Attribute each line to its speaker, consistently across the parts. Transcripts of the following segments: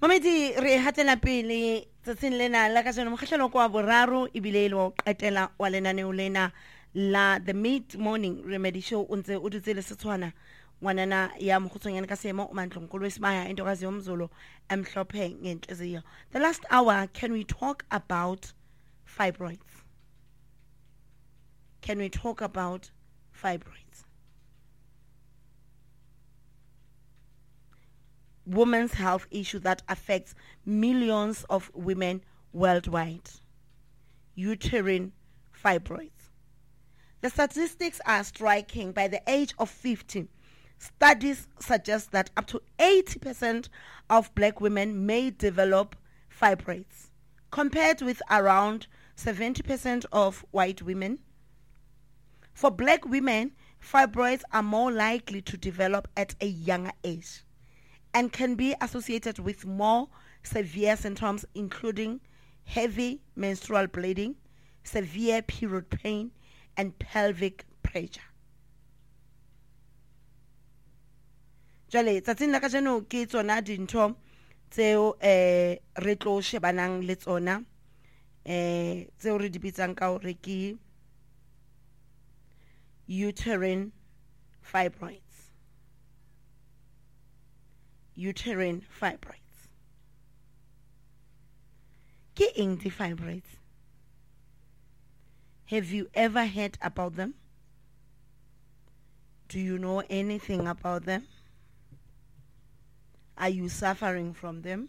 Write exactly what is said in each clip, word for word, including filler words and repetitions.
Speaker 1: Mamedi re hatela pele tsatsing lena la ka jeno mokgahlelo kwa boraro ibile le o qetela wa lenaneo lena la the mid morning remedy show untse o dutse le Setswana ngwanana ya mokhutsonyane ka semo o mantlongkolo Ismaya intokazi yomzulu emhlophe ngenhliziyo. The last hour, can we talk about fibroids? Can we talk about fibroids? Women's health issue that affects millions of women worldwide. Uterine fibroids. The statistics are striking. By the age of fifty, studies suggest that up to eighty percent of black women may develop fibroids, compared with around seventy percent of white women. For black women, fibroids are more likely to develop at a younger age and can be associated with more severe symptoms, including heavy menstrual bleeding, severe period pain, and pelvic pressure. Jale, tsatsing la ka jeno ke tsona dintho tseo eh re tlo shebanang le tsona eh tseo re di bitsang ka hore ke uterine fibroids. Uterine fibroids. Ke eng di fibroids? Have you ever heard about them? Do you know anything about them? Are you suffering from them?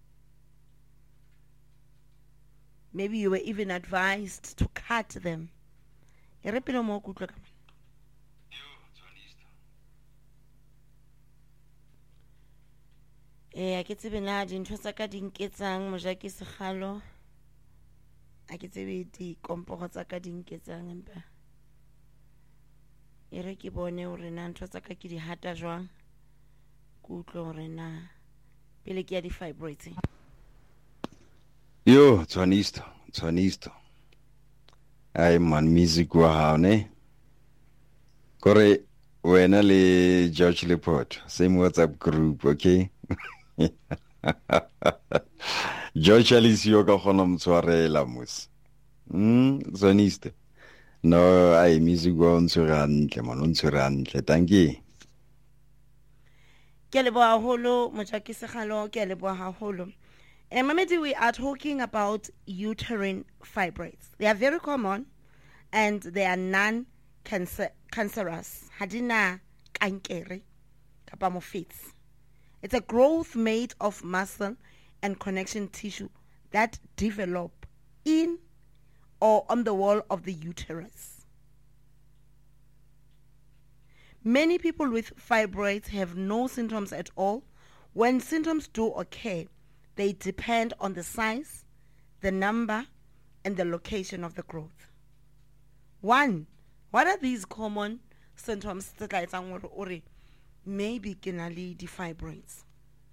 Speaker 1: Maybe you were even advised to cut them. Eh ke tsebe na dintho tsa ka di nketsang mojaki segalo a ke tsebe di komporo tsa ka di nketsang empa e re ke bone hore na ntho tsa ka ke di hata jwang ku utlo hore na pele ke ya di fibroids.
Speaker 2: Yo Tshwanisto Tshwanisto ai man music wa hao ne kore wena le George Leport same WhatsApp group, okay? George Alisio ka khona mtshwarela mos. Mm, Zoniste. No, ai music wa ntshwarantle man ntshwarantle. Thank you.
Speaker 1: Ke leboha haholo mojaki segalo ke leboha haholo. And Mamedi, we are talking about uterine fibroids. They are very common and they are non-cancer cancerous. Hadina kankere kapa mofits. It's a growth made of muscle and connection tissue that develop in or on the wall of the uterus. Many people with fibroids have no symptoms at all. When symptoms do occur, they depend on the size, the number, and the location of the growth. One, what are these common symptoms that I maybe kenali di fibroids?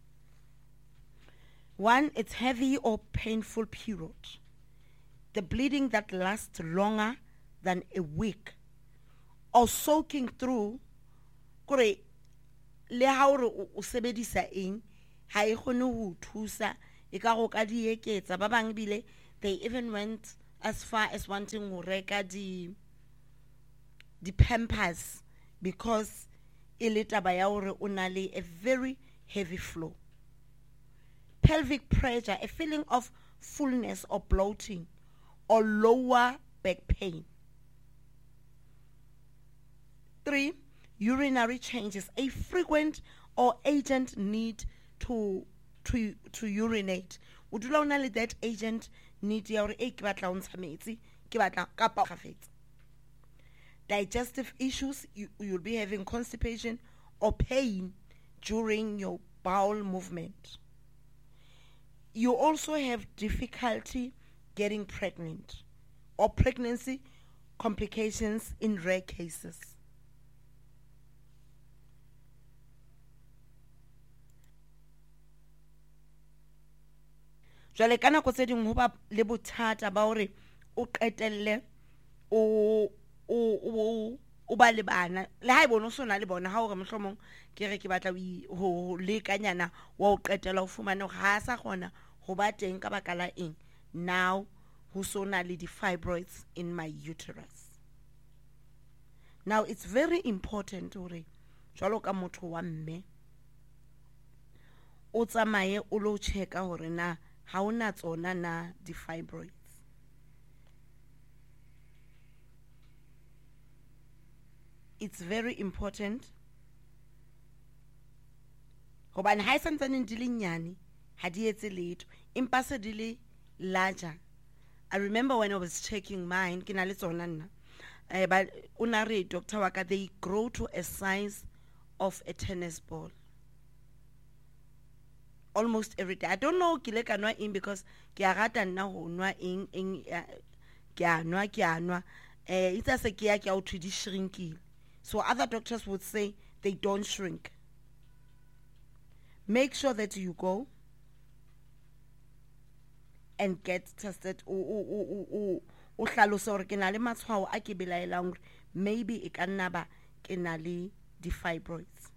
Speaker 1: One, it's heavy or painful period. The bleeding that lasts longer than a week, or soaking through. Kore le ha ore o sebedisa eng ha e khone ho thusa e ka go ka di eketsa ba bang bile they even went as far as wanting ho reka di di Pampers because ile taba ya hore o na le a very heavy flow. Pelvic pressure, a feeling of fullness or bloating or lower back pain. Three, urinary changes, a frequent or urgent need to to to urinate. Udula una le that agent need ya hore e ke batla o ntsha metsi ke batla ka pa kgafetsa. Digestive issues, you, you'll be having constipation or pain during your bowel movement. You also have difficulty getting pregnant or pregnancy complications in rare cases. Jale kana ko tse ding ho ba le bothata ba hore o qetelle o o o ba le bana le ha e bona o sona le bona ha o re mohlomong ke re ke batla ho lekanyana wa o qetela o fumana ho ha sa gona ho ba teng ka baka la eng now ho sona le di fibroids in my uterus. Now it's very important hore jwalo ka motho wa mme o tsamaye o lo checka hore na ha ona tsona na di fibroids. It's very important. Hobane ha isa ntsaneng di le nyane ha di etse letho empa se di le larger. I remember when I was checking mine ke na le tsona nna eh but una re doctor wa ka they grow to a size of a tennis ball almost every day. I don't know ke le ka nwa eng because ke a rata nna ho nwa eng eng ke a nwa ke a nwa eh itse se ke ya ke a o thudi shrinkile. So other doctors would say they don't shrink. Make sure that you go and get tested. O hlalosa hore ke na le matshwao a ke belaelang maybe e ka nna ba ke na le di fibroids.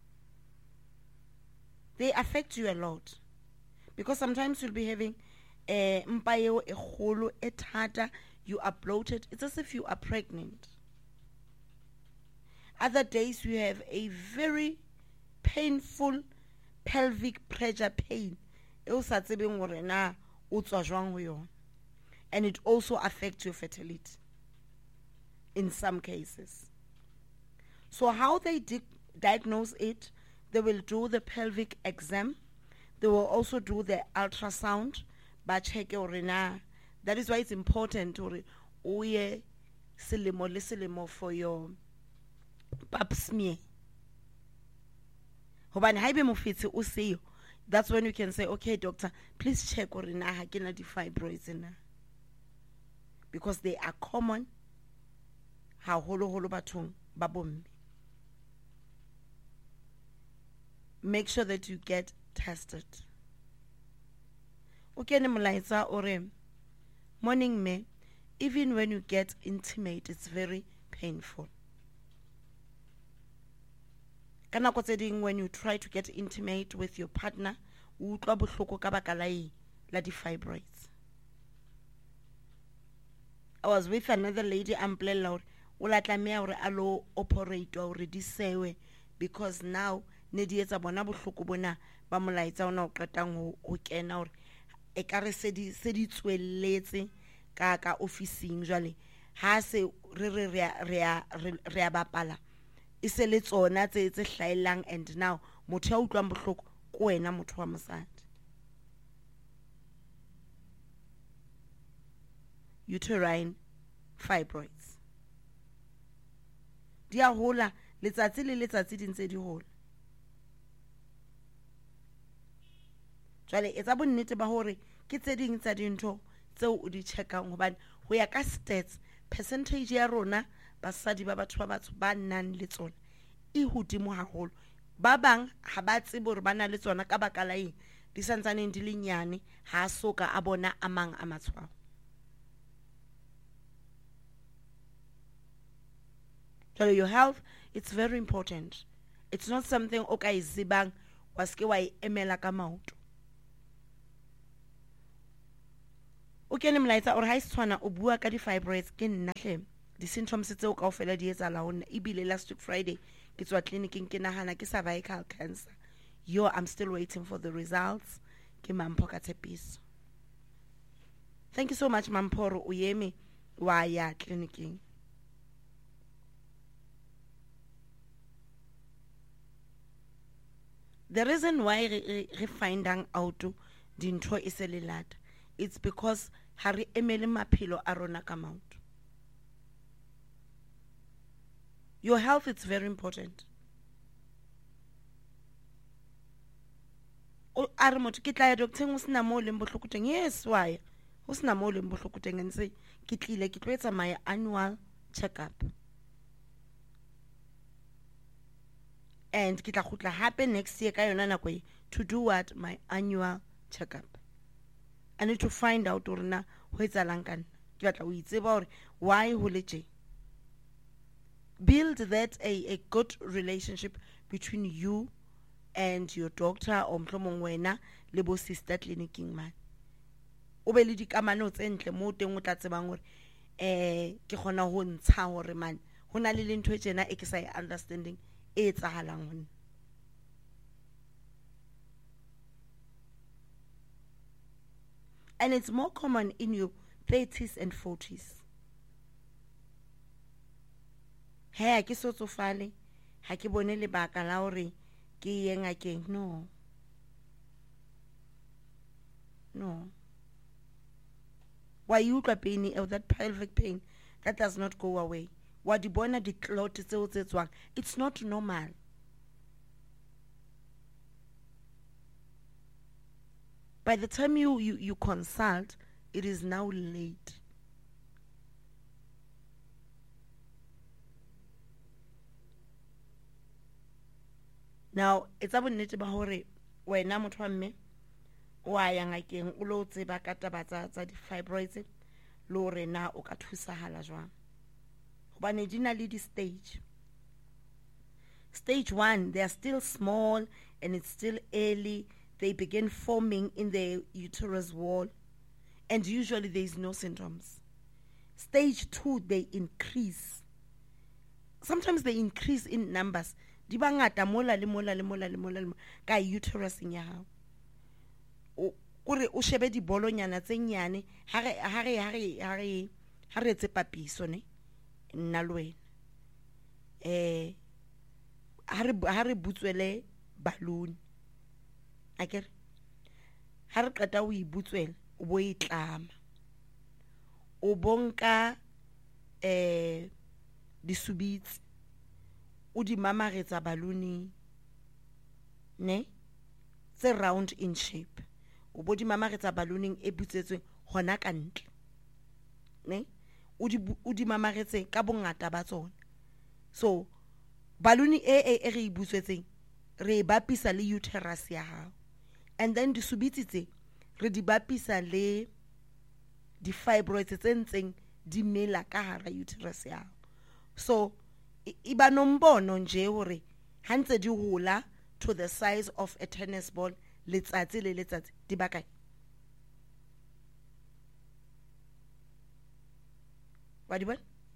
Speaker 1: They affect you a lot because sometimes you'll be having eh mpa eo e kgolo e thata, you are bloated, it's as if you are pregnant. Other days you have a very painful pelvic pressure pain. And it also affects your fertility in some cases. So how they di- diagnose it, they will do the pelvic exam. They will also do the ultrasound. But check that is why it's important to uye silimo lisilimo for your pap smear. That's when you can say, okay, doctor, please check or na ha kena di fibroids na, because they are common ha holo holo bathong ba bomme. Make sure that you get tested. Okay, nemulaitsa ore morning me, even when you get intimate, it's very painful. Kana ko tse ding when you try to get intimate with your partner, o utlwa bohloko ka baka la eng la di fibroids. I was with another lady amplela hore o la tlameha hore a lo operate hore di sewe because now ne di etsa bona bohloko bona ba molaetsa ona o qetang ho ho kena hore e ka re se di se di tswelletse ka ka officing jwale ha se re re re re bapala ise le tsona tse tse hlailang and now motho ya utlwang bohloko ko wena motho wa mosadi. Uterine fibroids di a hola letsatsi le letsatsi di ntse di hola. Jwale etsa bonnete ba hore ke tse ding tsa dintho tseo o di checkang hobane ho ya ka stats percentage ya rona basadi ba batho ba batho ba nang le tsona e hodimo haholo. Ba bang ha ba tsebe hore ba na le tsona ka baka la eng di santsaneng di le nyane ha soka a bona a mang a matshwao. So your health, it's very important. It's not something o ka izibang wa ske wa emela ka maoto. O kene mlaetsa or ha isitswana o bua ka di fibroids ke nna hle di symptoms tseo kaofela di etsa la hona ibile last week Friday ke tswa clinicing ke nahana ke cervical cancer. Yo, I'm still waiting for the results. Ke Mampho ka Tshepiso. Thank you so much Mamporo uyemi wa ya clinicing. The reason why we finding out dintho e se le lata, it's because ha re emele maphelo a rona ka maoto. Your health is very important. O are motho ke tla ya doctor-ng o sena mo le bohloko teng. Yes, why? O sena mo le bohloko teng and say ke tlile ke tlo etsa my annual check-up. And ke tla khutla hape next year ka yona nako e to do what? My annual check-up. I need to find out hore na ho etsalang ka nna. Ke batla o itseba hore why ho le tje. build that a, a good relationship between you and your doctor or mhlomong wena le bo sister clinicing man. O be le dikamano tse ntle mo teng o tla tsebang hore eh ke gona ho ntsha hore man hona le lentho e tsena e ke sa understanding e tsahalang hona. And it's more common in your thirties and forties. Hey, ke so tsofale ha ke bone lebaka la hore ke ye ngakeng. No. No. Why you utlwa pain of that pelvic pain that does not go away? Wa di bona di clot tseo tse tswang. It's not normal. By the time you, you, you consult, it is now late. Now, it's a bonnete ba hore wena motho wa mme wa ya ngakeng o lo tseba ka taba tsa tsa di fibroids le hore na o ka thusahala jwang. Hobane di na le di stage. Stage one, they are still small and it's still early. They begin forming in the uterus wall and usually there is no symptoms. Stage two, they increase. Sometimes they increase in numbers. Di ba ngata mola le mola le mola le mola le ka uterus ya hao. O kore o shebe di bolonyana tse nyane ha re ha re ha re ha re ha re tse papiso ne nna le wena. Eh ha re ha re butswele balloon. Akere ha re qeta o ibutswela o bo itlama o bonka eh disubitsi o di mamaretsa balloon ne tse round in shape o bo di mamaretsa balloon e butsetsweng hona ka ntle ne o di o di mamaretse ka bongata ba tsona. So balloon e e e re ibutswetseng re bapisa le uterus ya hao. And then di subitsi tse re di bapisa le di fibroids tse ntseng di mela ka hara uterus ya hao. So iba nombono nje hore ha ntse di hola to the size of a tennis ball letsatsi le letsatsi di ba kae. Wa di bona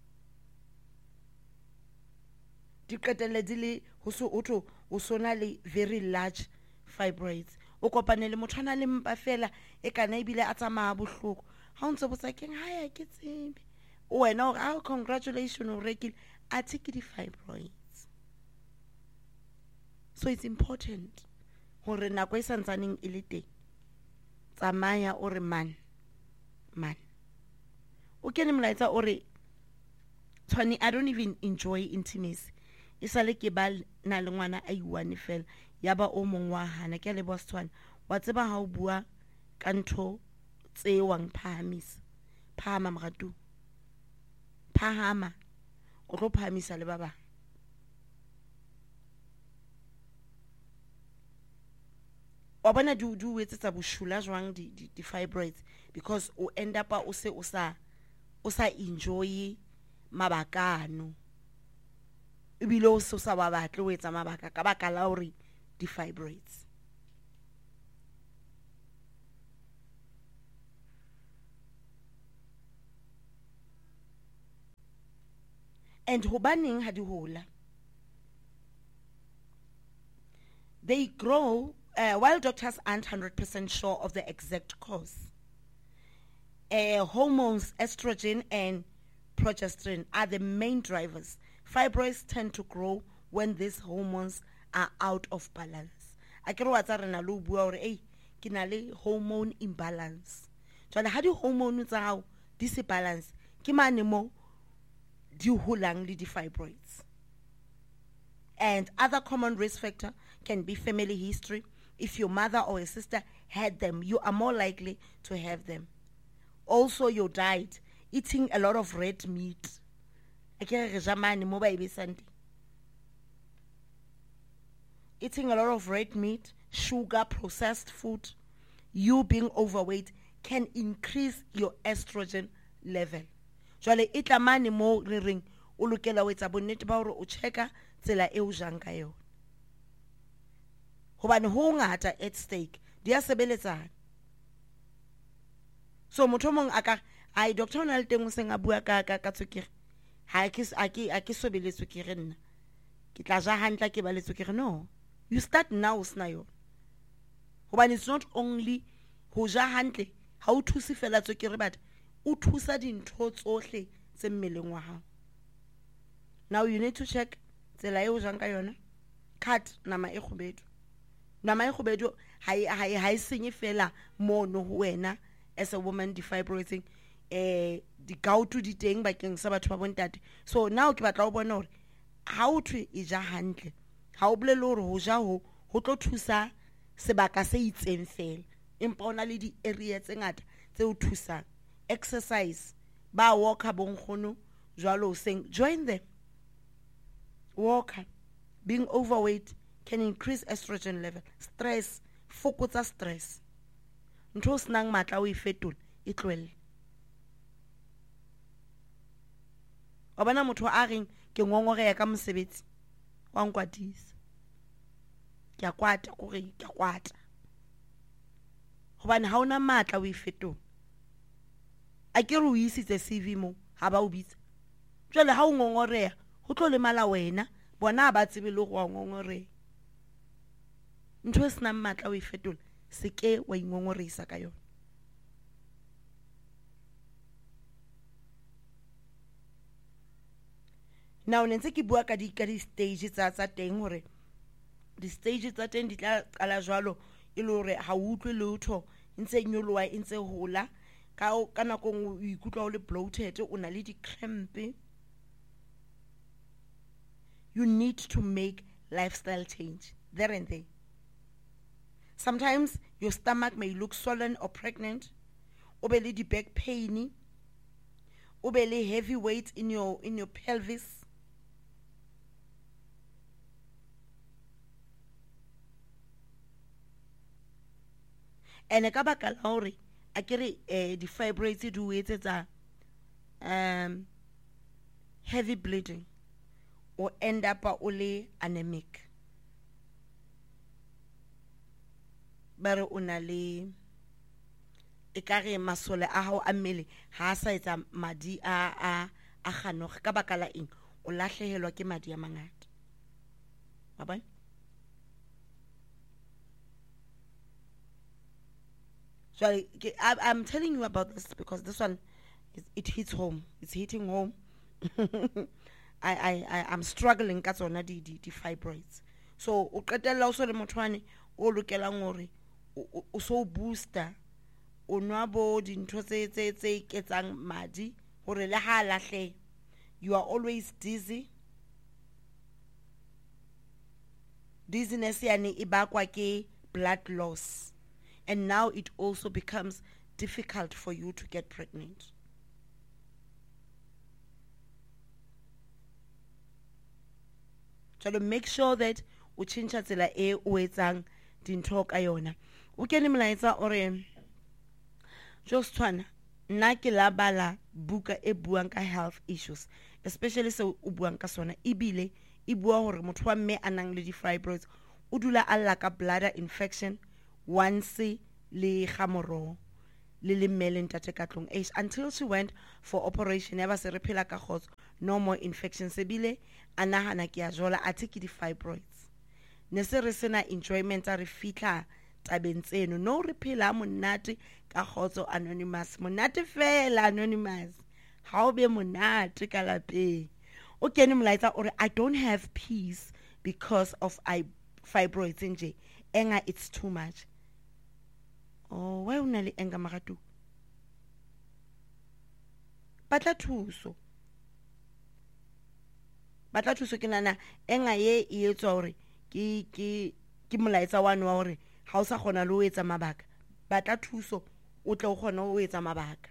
Speaker 1: di qetelle di le ho so otho o sona le very large fibroids. O kopane le motho ana le mpa fela e kana ebile a tsamaya bohloko ha o ntse botsa keng ha ya ke tsebe o wena o oh, congratulations o rekile a take the fibroids. So it's important hore nako e santsaneng e le teng tsamaya o re man man o kene molaetsa o re Tshwane, I don't even enjoy intimacy. Isale ke ba na le ngwana a iwane fela yaba o mong wa hana ke le boss Tshwane wa tseba ha o bua ka ntho tse wang phahamisa phama mratu phahama o tlo phahamisa le ba bang. Wa bona du du etsetsa boshula jwang di di, di fibroids because o end up o se o sa o sa enjoy mabakano ebile o se o sa ba batle o etsa mabaka ka baka la hore di fibroids. And hobaneng ha di hola, they grow uh, while doctors aren't one hundred percent sure of the exact cause. Uh, hormones estrogen and progesterone are the main drivers. Fibroids tend to grow when these hormones are out of balance. Akere wa tsa rena lo bua hore eh ke na le hormone imbalance. Jwale ha di hormone tsa hao di se balance ke mane mo di holang le di fibroids. And other common risk factor can be family history. If your mother or a sister had them, you are more likely to have them. Also your diet, eating a lot of red meat. Eating a lot of red meat, sugar, processed food, you being overweight can increase your estrogen level. Jwale itla mane mo re reng o lokela o etsa bonnete ba hore o checka tsela e o jang ka yona, hobane ho ngata at stake di a sebeletsana. So motho mong a ka ai doctor o na le teng o seng a bua ka ka ka tswekere, ha ke a ke a ke so be le tswekere nna ke tla ja hantle ke ba le tswekere. No, you start now sna yona, hobane it's not only ho ja hantle ha o thusi fela tswekere, but o thusa dintho tsohle tse mmeleng wa hao. Now you need to check tsela e o jang ka yona. Cut nama e khubedu, nama e khubedu ha ha ha senye fela mono ho wena as a woman defibrating eh di gout di teng bakeng sa batho ba bontate. So now ke batla o bona hore ha o thwe e ja hantle, ha o bolele hore ho ja ho ho tlo thusa sebaka se itseng fela, empa ona le di area tse ngata tse o thusang. Exercise, ba walker bonkgono jwalo seng, join them. Walker. Being overweight can increase estrogen level. Stress, fokotsa stress. Ntho snang matla o ifetola e tlwelle. O bona motho a reng ke ngongoreya ka mosebetsi wa nkwatisa, ke a kwata kore ke a kwata, hobane ha ona matla o ifetola. A ke re o isitse C V mo ha ba o bitsa, jwale ha o ngongoreya ho tlo le mala wena, bona ba tsebe le go ngongoreya. Ntho e sena matla o ifetola se ke wa ingongorisa ka yona. Now nentse ke bua ka di ka di stage tsa tsa teng hore di stage tsa teng di tla qala jwalo e le hore ha o utlwe lotho ntse nyoloa ntse hola ka ka nako o ikutlwa o le bloated, o na le di cramp. You need to make lifestyle change there and there. Sometimes your stomach may look swollen or pregnant, o be le di back pain, o be le heavy weight in your in your pelvis. And ka baka la hore a kere eh di fibroids di o etsetsa um heavy bleeding or end up o le anemic. Bare o na le e kare masole a hao a mmele ha sa etsa madi a a a ganoga ka baka la eng o lahlehelwa ke madi a mangata. Wa bona? So I, I'm telling you about this because this one, it, it hits home. It's hitting home. I, I, I, I'm struggling ka tsona di, di, di fibroids. So, o qetella o so le motho wane o lokelang hore o so booster, o nwa bo dintho tse tse tse iketsang madi hore le ha lahle. You are always dizzy. Dizziness yani e bakwa ke blood loss. And now it also becomes difficult for you to get pregnant. So to make sure that o chincha tsela e o etsang dintho ka yona. O kene molaetsa ore just tshwana nna ke la bala buka e buang ka health issues, especially so o buang ka sona ebile e bua hore motho wa mme anang le di fibroids o dula a lla ka bladder infection once le gamoro le le mmele ntate ka tlong age until she went for operation ya ba se re phela ka khotso, no more infections. Sebile anahana ke ya jola athe ke di fibroids ne se re sena enjoyment a re fitla tabeng tseno, no re phela monate ka khotso anonymous, monate fela anonymous, ha o be monate ka lapeng. O kene molaetsa ore I don't have peace because of I fibroids nje enga it's too much. Oh, why una le enga magatu? Batla thuso. Batla thuso ke nana enga ye e etswa hore ke ke ke molaetsa wa nwa hore ha o sa gona le o etsa mabaka. Batla thuso o tle o gona o etsa mabaka.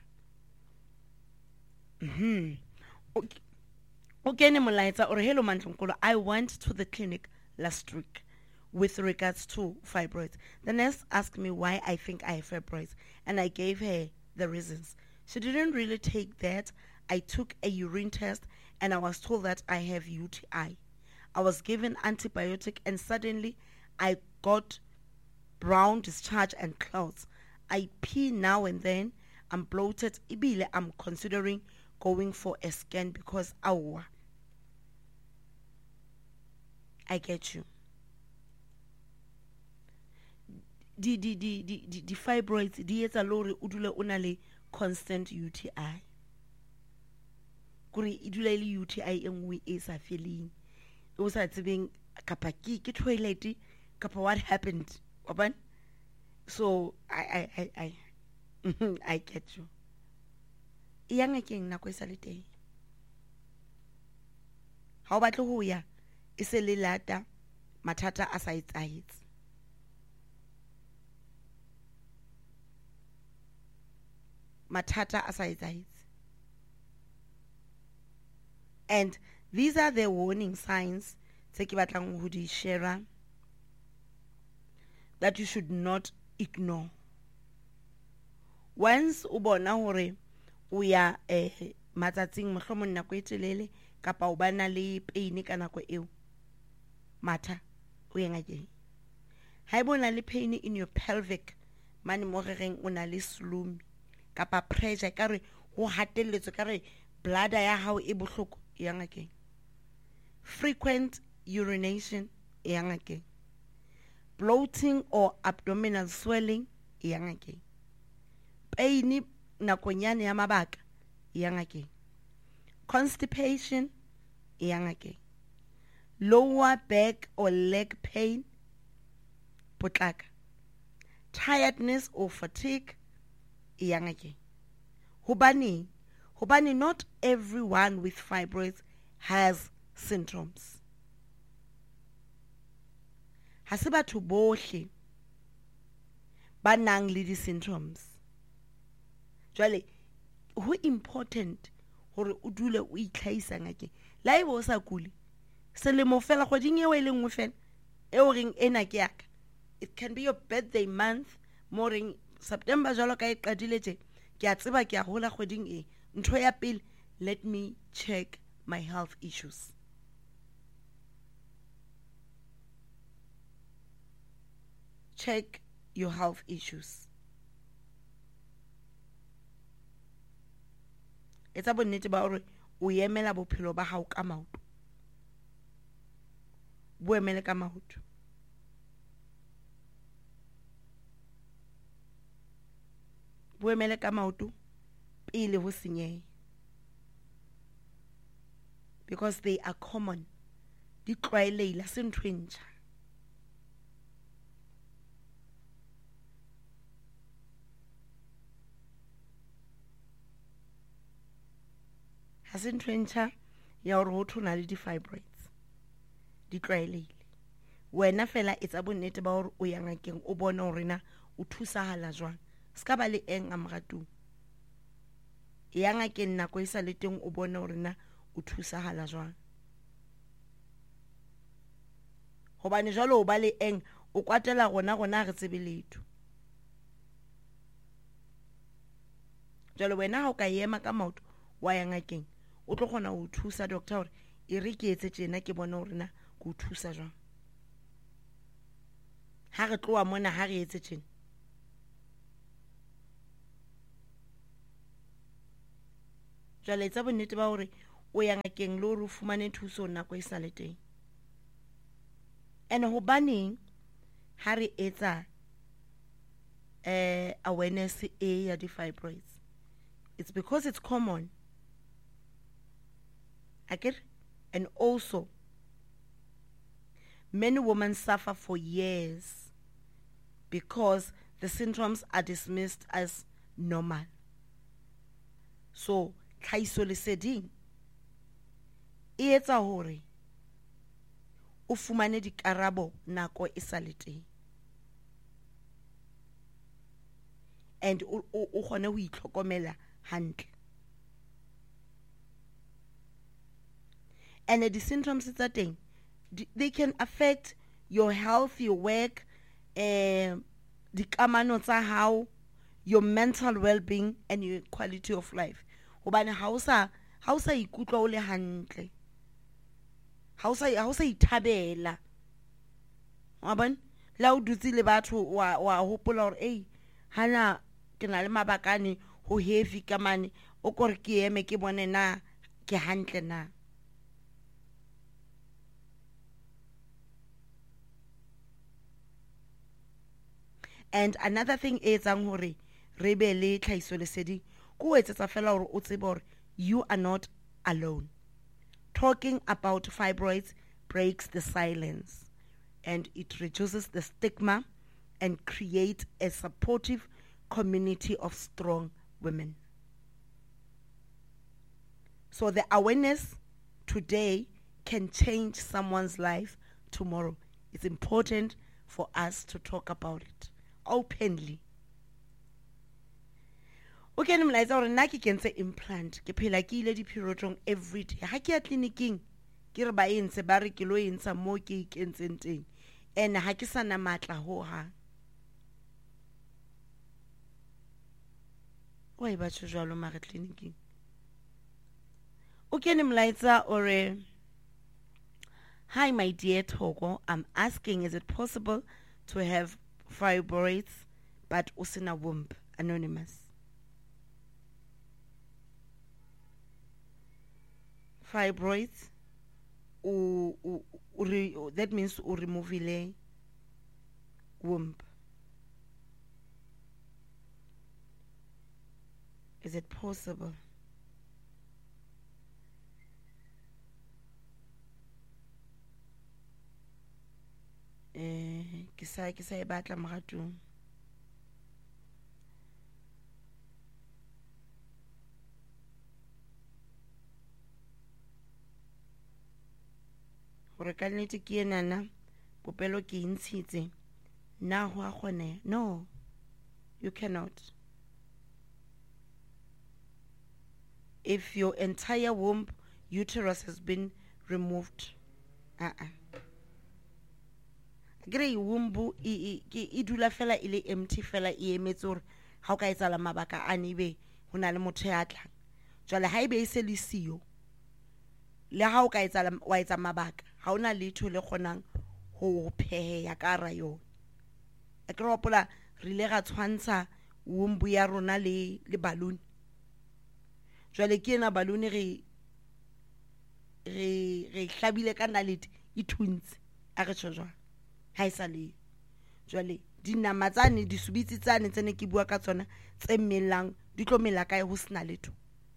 Speaker 1: Mhm. Okay, ne molaetsa ore hello Mantlonkolo, I went to the clinic last week with regards to fibroids. The nurse asked me why I think I have fibroids, and I gave her the reasons. She didn't really take that. I took a urine test, and I was told that I have U T I. I was given antibiotic and suddenly I got brown discharge and clouds. I pee now and then. I'm bloated. Ibile, I'm considering going for a scan because awa. I get you. The the the the the, the fibroids, di etsa lori udule una le constant U T I. Kuri idule le U T I engwe e sa feeling. O sa tsebeng kapa ke ke toilet kapa what happened. Oban? So I I I I I get you. Iyang akeng nako isa le teng. Ha o batle ho ya e se le lata mathata a sa etsahetse. Matata a sa etsahetse. And these are the warning signs tse ke batlang ho di share that you should not ignore. Once o bona hore o ya eh matsatsing mohlomong nako e telele kapa o bana le pain ka nako eo, matha o ye ngakeng. Ha e bona le pain in your pelvic, mane mo rereng o na le slum kapa pressure ka re ho hatelletswe ka re blood ya hao e bohloko ya ngakeng. Frequent urination ya ngakeng. Bloating or abdominal swelling ya ngakeng. Pain nakonyane ya mabaka ya ngakeng. Constipation ya ngakeng. Lower back or leg pain potlaka. Tiredness or fatigue ya ngakeng. Hobane hobane not everyone with fibroids has symptoms. Ha se batho bohle ba nang le di symptoms. Jwale ho important hore o dule o itlhaisa ngakeng. La ebe o sa kuli selemo fela kgoding e le nngwe fela e o reng ena ke yaka. It can be your birthday month, mo reng September jalo ka e qadile tje ke a tseba ke a hola kgoding e. Ntho ya pele, let me check my health issues. Check your health issues. Etsa bonnete ba hore o emela bophelo ba hao ka maoto. Bo emele ka maoto. Bo emele ka maoto pele ho senyehe. Because they are common. Di tlwaelehile se ntho e ntjha. Ha se ntho e ntjha ya hore ho thona le di fibroids. Di tlwaelehile. Wena fela etsa bonnete ba hore o ya ngakeng o bona hore na o thusahala jwang. Ska ba le eng a moratong. Ya ngakeng nako e sa le teng o bona hore na o thusahala jwang. Hobane jwalo o ba le eng o kwatela rona rona re tsebe letho. Jwalo wena ha o ka ema ka maoto wa ya ngakeng o tlo kgona ho thusa doctor hore e re ke etse tjena ke bona hore na go thusa jwang. Ha re tloa mona ha re etse tjena. Jwale etsa bonnete ba hore o ya ngakeng le hore o fumane thuso nako e sa le teng. And hobaneng ha re etsa eh awareness e ya di fibroids? It's because it's common. Again, and also many women suffer for years because the symptoms are dismissed as normal. So, tlhaiso leseding e etsa hore o fumane dikarabo nako e sa le teng. And o o kgone ho itlhokomela hantle. And the symptoms tsa teng they can affect your health, your work, eh dikamano tsa hao, your mental well-being and your quality of life. Hobane ha o sa ha o sa ikutlwa o le hantle, ha o sa ha o sa ithabela wa bona la o dutse le batho wa wa hopola hore ei hana ke na le mabakane ho heavy ka mane o kore ke eme ke bone na ke hantle na. And another thing is ang hore re be le tlhaiso lesedi ko etsetsa fela hore o tsebe hore you are not alone. Talking about fibroids breaks the silence and it reduces the stigma and creates a supportive community of strong women. So the awareness today can change someone's life tomorrow. It's important for us to talk about it openly. Okay, I'm like, or na ke kentse implant ke phela ke ile diperiodong every day ha ke ya clinicing ke re ba entse ba re ke lo entsa mo ke ikentseng teng and ha ke sana matla ho ha o e ba tshwe jalo mara clinicing. Okay, I'm like, or hi my dear Togo, I'm asking, is it possible to have fibroids but usina womb? Anonymous. Fibroids u, u, u, that means u remove ile womb. Is it possible? Eh ke sa ke sa e batla moratong. Hore ka nnete ke enana popelo ke intshitse na ho a kgone. No, you cannot. If your entire womb uterus has been removed, uh-uh. Grey wombu I I dula fela ile empty fela I emetse hore ha o ka etsala mabaka a nebe hona le motho ya tlang. Jwale ha ibe ise le siyo le ha o ka etsala wa etsa mabaka ha ona letho le kgonang ho pheya ka ra yona. A ke ropola re le ga tshwantsha wombu ya rona le le balloon. Jwale ke ena balloon re re re hlabile ka nalete ithuntshe a re tshojwa ha isa le jwale dinama tsane di subitsi tsane tsene ke bua ka tsona tse mmelang di tlo mela kae ho sna letho.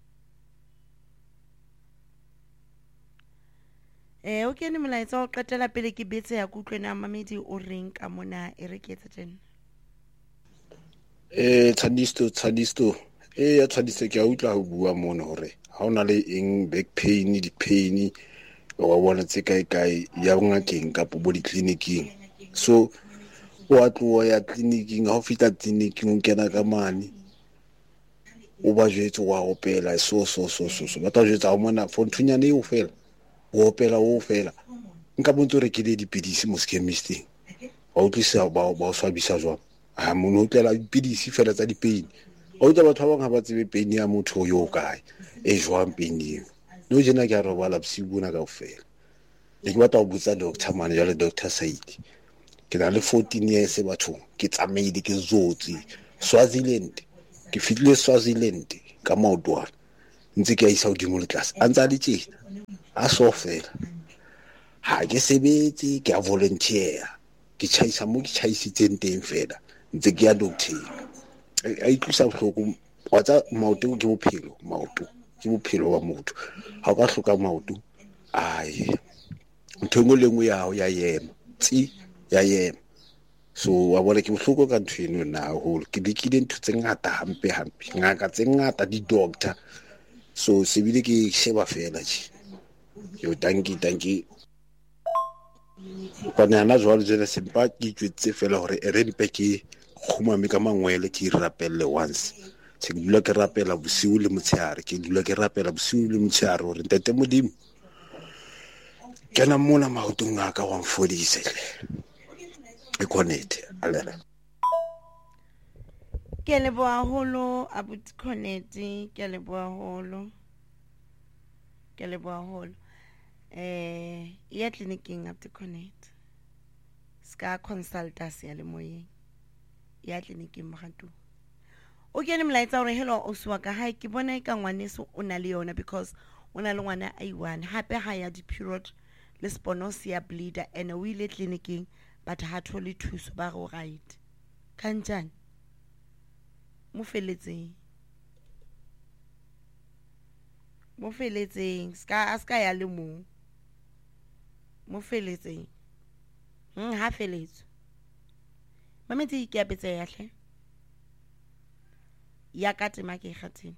Speaker 1: Eh okay ne molaetsa o qetela pele ke betse ya kutlwena mamedi o reng ka mona e re ke etsa tjena.
Speaker 3: Eh Thadisto Thadisto eh ya Thadisto ke a utla ho bua mona hore ha ona le eng back pain di pain wa bona tse kae kae ya ngakeng ka po di clinicing. So wa tloa ya clinicing ha o fita clinicing o kena ka mane o ba jwetse wa opela so so so so so ba ta jwetsa o mona for nthunyane o fela o opela o fela nka bontse re ke le dipidisi mo skemisting wa utlisa ba ba swabisa jwa ha mono o tlela dipidisi fela tsa dipain o tla batho ba bang ha ba tsebe pain ya motho yo kae e jwang pain eo no jena ke a robala bsibuna ka ofela e ke batla o botsa doctor mane jale Doctor Said ke na le fourteen years batho ke tsamaile ke zotsi Swaziland ke fitile Swaziland ka maotwana ntse ke a isa hodimo le class a ntse a le tjena a so fela ha ke sebetse ke a volunteer ke chaisa mo ke chaisitseng teng fela ntse ke ya doctor a itlusa bohloko wa tsa maoto ke bophelo maoto ke bophelo wa motho ha o ka hloka maoto ai ntho le ngwe ya hao ya yema tsi ya yema so wa bona ke bohloko ka ntho eno na ho ke dikile ntho tse ngata hampe hampe ngaka tse ngata di doctor so se bile ke sheba fela tshi yo tanki tanki kwana na jwale jela sempa ke itwetse fela hore e re mpe ke khumame ka mangwele ke rapelle once se ke dula ke rapela bosiu le motshehare ke dula ke rapela bosiu le motshehare hore ntete modimo kena mona maotong a ka wa mfodise e connect alera
Speaker 1: ke le boa holo abut connect ke le boa holo ke le boa holo eh ya clinicing up to connect ska consulta se le moyeng ya clinicing mogatu o kene mlaetsa hore hello o swa ka ha ke bona ka ngwaneso o na le yona because ona le ngwana a iwan hape ha ya di period le sponosia bleeder and we le clinicing but ha thole thuso ba go right kanjani mo feletseng mo feletseng ska aska ya le mo mo feletseng hm ha feletso mametse ke apetse ya hle ya ka tema ke khathini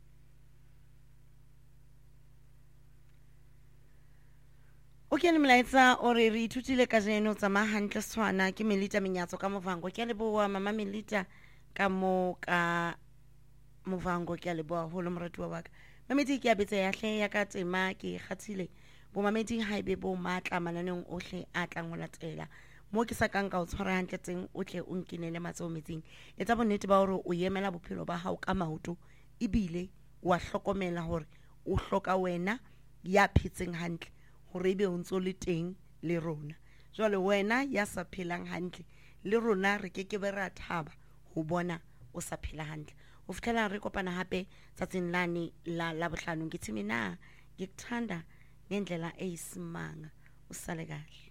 Speaker 1: okay le mlaetsa ore re ithutile ka jeno tsa mahantle swana ke Melita Menyatso ka Movango ke le boa mama Melita ka mo ka Movango ke le boa holo moratu wa ka mamedi ke abetse ya hle ya ka tema ke khathile bo mamedi haibe bo matla mananeng ohle a tlang olatela mo ke sa kang ka o tshwara hantle tseng o tle o nkinele matsao metsing etsa bonnete ba hore o yemela bophelo ba hao ka maoto ibile wa hlokomela hore o hloka wena ya phitseng hantle hore ebe o ntso le teng le rona jwale wena ya sa phelang hantle le rona re ke ke be ra thaba ho bona o sa phela hantle o fitlela re kopana hape tsatsing lane la la bohlano ngithimi na ngikuthanda ngendlela eyisimanga usale kahle.